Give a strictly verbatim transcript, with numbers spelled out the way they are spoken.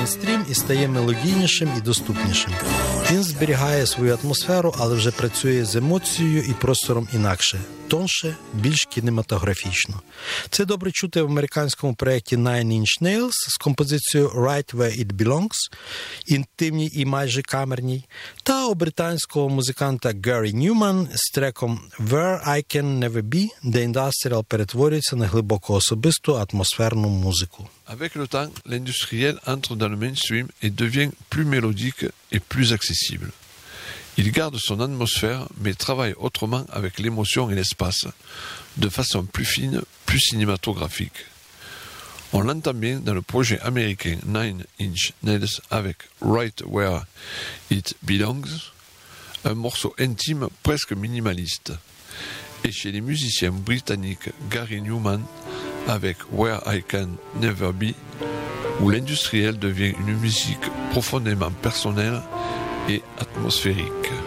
мейнстрім і стає мелодійнішим і доступнішим. Він зберігає свою атмосферу, але вже працює з емоцією і простором інакше, тонше, більш кінематографічно. Це добре чути в американському проєкті Nine Inch Nails з композицією Right Where It Belongs, інтимній і майже камерній, та у британського музиканта Гаррі Ньюман з треком Where I Can Never Be, де індастріал перетворюється на глибоко особисту атмосферну музику. Avec le temps, l'industriel entre dans le mainstream et devient plus mélodique et plus accessible. Il garde son atmosphère, mais travaille autrement avec l'émotion et l'espace, de façon plus fine, plus cinématographique. On l'entend bien dans le projet américain Nine Inch Nails avec Right Where It Belongs, un morceau intime presque minimaliste, et chez les musiciens britanniques Gary Newman avec Where I Can Never Be, où l'industriel devient une musique profondément personnelle et atmosphérique.